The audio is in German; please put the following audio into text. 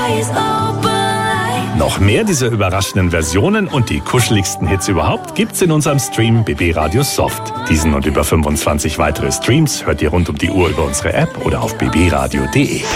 Noch mehr dieser überraschenden Versionen und die kuscheligsten Hits überhaupt gibt's in unserem Stream BB Radio Soft. Diesen und über 25 weitere Streams hört ihr rund um die Uhr über unsere App oder auf bbradio.de.